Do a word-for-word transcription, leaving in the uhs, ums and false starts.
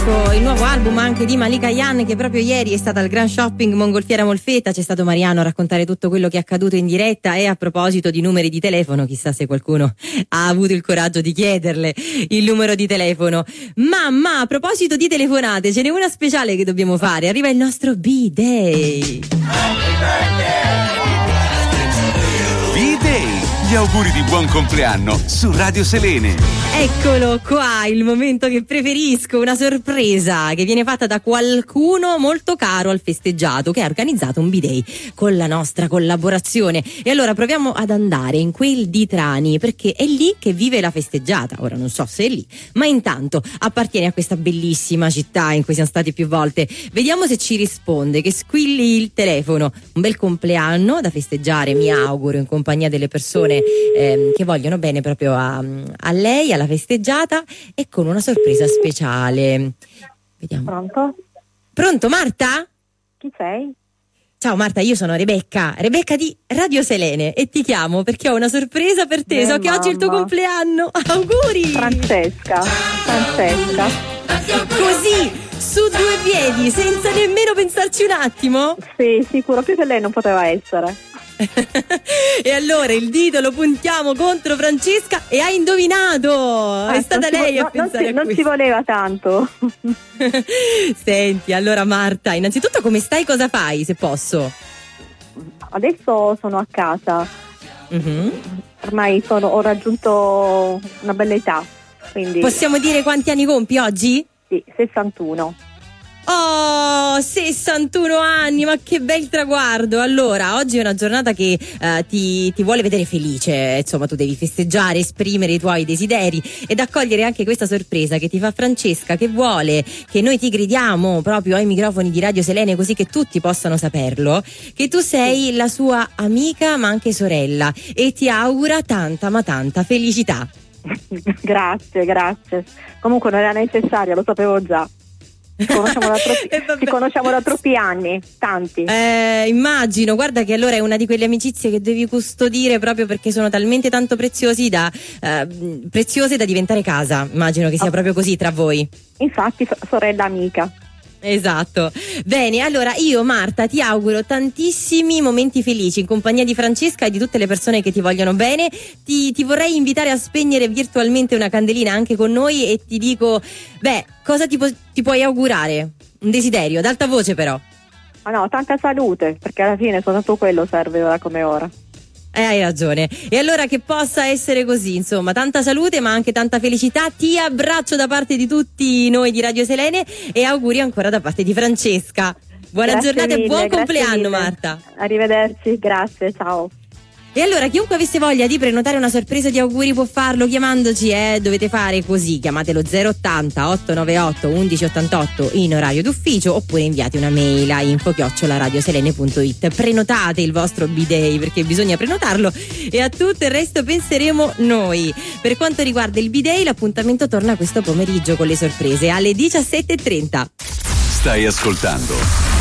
Ecco il nuovo album anche di Malika Yan, che proprio ieri è stata al Grand Shopping Mongolfiera Molfetta. C'è stato Mariano a raccontare tutto quello che è accaduto in diretta. E a proposito di numeri di telefono, chissà se qualcuno ha avuto il coraggio di chiederle il numero di telefono. Mamma, a proposito di telefonate, ce n'è una speciale che dobbiamo fare. Arriva il nostro B-Day. B-Day, gli auguri di buon compleanno su Radio Selene. Eccolo qua, il momento che preferisco, una sorpresa che viene fatta da qualcuno molto caro al festeggiato, che ha organizzato un B-Day con la nostra collaborazione. E allora proviamo ad andare in quel di Trani, perché è lì che vive la festeggiata. Ora non so se è lì, ma intanto appartiene a questa bellissima città in cui siamo stati più volte. Vediamo se ci risponde, che squilli il telefono. Un bel compleanno da festeggiare, mi auguro, in compagnia delle persone ehm, che vogliono bene proprio a, a lei, alla festeggiata, e con una sorpresa speciale. Vediamo. Pronto? Pronto, Marta? Chi sei? Ciao Marta, io sono Rebecca, Rebecca di Radio Selene, e ti chiamo perché ho una sorpresa per te. Eh, so che mamma. oggi è il tuo compleanno. Auguri! Francesca. Francesca. Così, su due piedi, senza nemmeno pensarci un attimo? Sì, sicuro, più che lei non poteva essere. E allora il dito lo puntiamo contro Francesca, e ha indovinato. Ah, è stata non si lei vo- a pensare non, si, a non questo. ci voleva tanto. Senti, allora Marta, innanzitutto come stai, cosa fai, se posso? Adesso sono a casa. Mhm. Ormai sono, ho raggiunto una bella età. Quindi Possiamo dire quanti anni compi oggi? sì, sessantuno. Oh, sessantuno anni, ma che bel traguardo. Allora, oggi è una giornata che eh, ti, ti vuole vedere felice. Insomma, tu devi festeggiare, esprimere i tuoi desideri ed accogliere anche questa sorpresa che ti fa Francesca, che vuole che noi ti gridiamo proprio ai microfoni di Radio Selene, così che tutti possano saperlo, che tu sei la sua amica ma anche sorella, e ti augura tanta ma tanta felicità. Grazie, grazie. Comunque non era necessario, lo sapevo già. Ci conosciamo da troppi, Eh, vabbè. ci conosciamo da troppi anni, tanti. Eh, immagino, guarda che allora è una di quelle amicizie che devi custodire, proprio perché sono talmente tanto preziosi da eh, preziose da diventare casa. Immagino che sia Oh. proprio così tra voi. Infatti, so- sorella amica. Esatto. Bene, allora io, Marta, ti auguro tantissimi momenti felici in compagnia di Francesca e di tutte le persone che ti vogliono bene. Ti, ti vorrei invitare a spegnere virtualmente una candelina anche con noi, e ti dico, beh, cosa ti, pu- ti puoi augurare? Un desiderio, ad alta voce però. Ma no, tanta salute, perché alla fine soltanto quello serve ora come ora. Eh, hai ragione. E allora che possa essere così, insomma, tanta salute ma anche tanta felicità. Ti abbraccio da parte di tutti noi di Radio Selene, e auguri ancora da parte di Francesca. Buona Grazie giornata mille, e buon grazie compleanno, mille. Marta. Arrivederci, grazie, ciao. E allora chiunque avesse voglia di prenotare una sorpresa di auguri può farlo chiamandoci, eh, dovete fare così, chiamatelo zero ottanta ottocentonovantaotto undici ottantotto in orario d'ufficio, oppure inviate una mail a info chiocciola radioselene punto it. Prenotate il vostro B-Day, perché bisogna prenotarlo, e a tutto il resto penseremo noi. Per quanto riguarda il B-Day, l'appuntamento torna questo pomeriggio con le sorprese alle diciassette e trenta. Stai ascoltando